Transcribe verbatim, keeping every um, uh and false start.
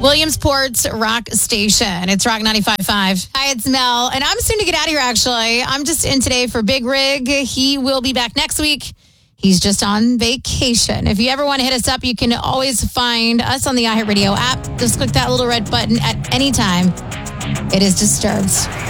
Williamsport's Rock Station. It's Rock ninety-five point five. Hi, it's Mel, and I'm soon to get out of here, actually. I'm just in today for Big Rig. He will be back next week. He's just on vacation. If you ever want to hit us up, you can always find us on the iHeartRadio app. Just click that little red button at any time. It is Disturbed.